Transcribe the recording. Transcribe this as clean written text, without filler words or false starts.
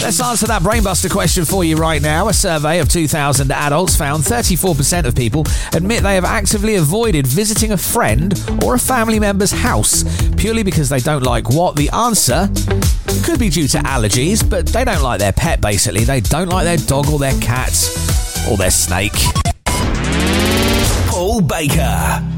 Let's answer that brainbuster question for you right now. A survey of 2,000 adults found 34% of people admit they have actively avoided visiting a friend or a family member's house purely because they don't like what? The answer could be due to allergies, but they don't like their pet, basically. They don't like their dog or their cat or their snake. Paul Baker.